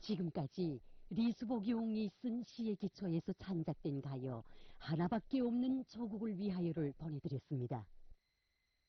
지금까지 리수복용이 쓴 시에 기초해서 창작된 가요 하나밖에 없는 조국을 위하여를 보내드렸습니다.